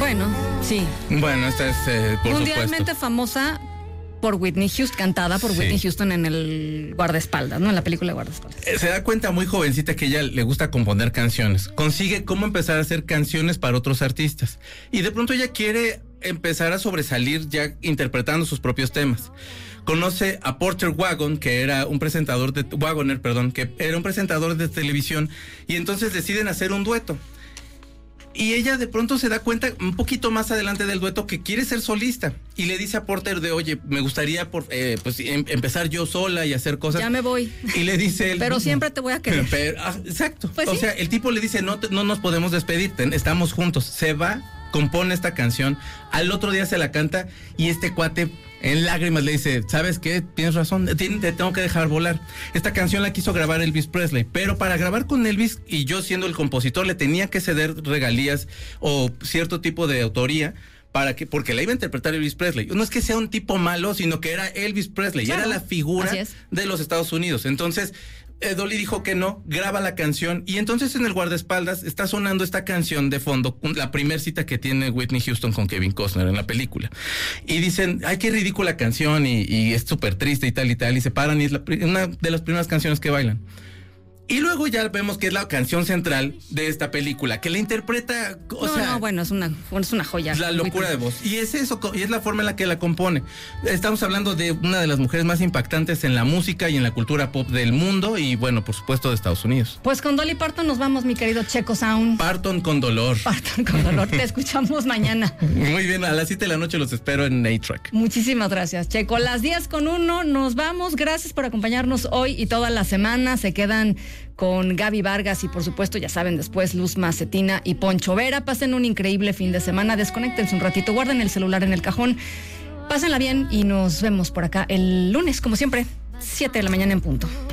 Bueno, sí. Bueno, esta es por mundialmente supuesto famosa por Whitney Houston, cantada por Whitney Houston en el guardaespaldas, ¿no? En la película Guardaespaldas. Se da cuenta muy jovencita que ella le gusta componer canciones. Consigue cómo empezar a hacer canciones para otros artistas. Y de pronto ella quiere empezar a sobresalir ya interpretando sus propios temas. Conoce a Porter Wagoner, que era un presentador de televisión, y entonces deciden hacer un dueto. Y ella de pronto se da cuenta un poquito más adelante del dueto que quiere ser solista. Y le dice a Porter oye, me gustaría empezar yo sola y hacer cosas. Ya me voy. Y le dice él, pero siempre te voy a querer. Exacto. Pues o sí. sea, el tipo le dice, no nos podemos despedir, estamos juntos. Se va, compone esta canción, al otro día se la canta y este cuate en lágrimas le dice, ¿sabes qué? Tienes razón, te tengo que dejar volar. Esta canción la quiso grabar Elvis Presley, pero para grabar con Elvis, y yo siendo el compositor, le tenía que ceder regalías o cierto tipo de autoría porque la iba a interpretar Elvis Presley. No es que sea un tipo malo, sino que era Elvis Presley, claro, era la figura de los Estados Unidos. Entonces Dolly dijo que no, graba la canción y entonces en el guardaespaldas está sonando esta canción de fondo, la primer cita que tiene Whitney Houston con Kevin Costner en la película. Y dicen, ay, qué ridícula canción y es súper triste y tal, y se paran y es una de las primeras canciones que bailan. Y luego ya vemos que es la canción central de esta película, que la interpreta, bueno, es una joya. La locura de voz. Y es eso, y es la forma en la que la compone. Estamos hablando de una de las mujeres más impactantes en la música y en la cultura pop del mundo y, bueno, por supuesto, de Estados Unidos. Pues con Dolly Parton nos vamos, mi querido Checo Sound. Parton con dolor. Parton con dolor. Te escuchamos mañana. Muy bien, a las 7 de la noche los espero en A-Track. Muchísimas gracias, Checo. Las 10:01 nos vamos. Gracias por acompañarnos hoy y toda la semana. Se quedan con Gaby Vargas y por supuesto, ya saben, después Luz Macetina y Poncho Vera. Pasen un increíble fin de semana, desconéctense un ratito, guarden el celular en el cajón, pásenla bien y nos vemos por acá el lunes, como siempre, 7 de la mañana en punto.